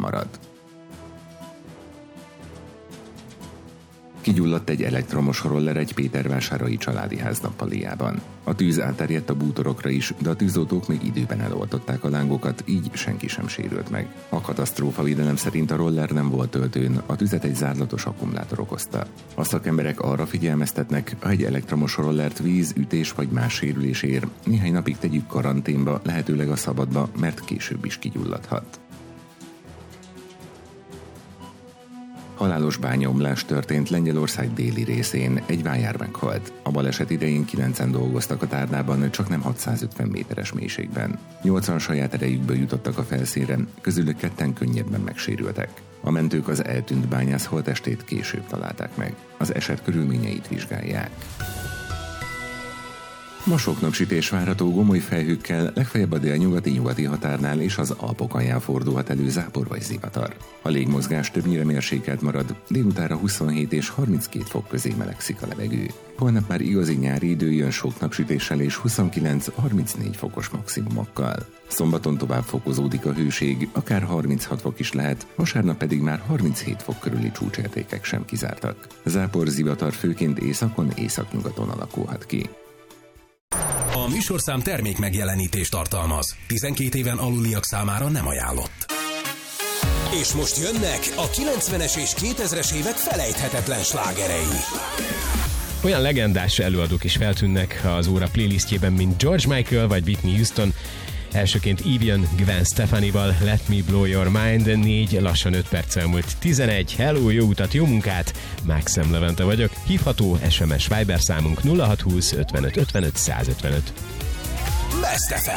marad. Kigyulladt egy elektromos roller egy pétervásárai családi ház nappaliában. A tűz átterjedt a bútorokra is, de a tűzoltók még időben eloltották a lángokat, így senki sem sérült meg. A katasztrófavédelem szerint a roller nem volt töltőn, a tüzet egy zárlatos akkumulátor okozta. A szakemberek arra figyelmeztetnek, ha egy elektromos rollert víz, ütés vagy más sérülés ér, néhány napig tegyük karanténba, lehetőleg a szabadba, mert később is kigyulladhat. Halálos bányaomlás történt Lengyelország déli részén, egy vájár meghalt. A baleset idején 9-en dolgoztak a tárnában, csak nem 650 méteres mélységben. 80 saját erejükből jutottak a felszínre, közülük 2 könnyebben megsérültek. A mentők az eltűnt bányász holttestét később találták meg. Az eset körülményeit vizsgálják. Ma sok napsütés várható gomoly felhőkkel, legfeljebb a délnyugati határnál és az Alpok alján fordulhat elő zápor vagy zivatar. A légmozgás többnyire mérsékelt marad, délutánra 27 és 32 fok közé melegszik a levegő. Holnap már igazi nyári idő jön sok napsütéssel és 29-34 fokos maximumokkal. Szombaton tovább fokozódik a hőség, akár 36 fok is lehet, vasárnap pedig már 37 fok körüli csúcsértékek sem kizártak. Zápor, zivatar főként északon, északnyugaton alakulhat ki. A műsorszám termék megjelenítést tartalmaz. 12 éven aluliak számára nem ajánlott. És most jönnek a 90-es és 2000-es évek felejthetetlen slágerei. Olyan legendás előadók is feltűnnek az óra playlistjében, mint George Michael vagy Whitney Houston. Elsőként Evian Gwen Stefanival Let Me Blow Your Mind, 4 lassan 5 perccel múlt 11. Hello, jó utat, jó munkát! Maxim Levente vagyok, hívható SMS Viber számunk 0620 55 55 155. Best FM.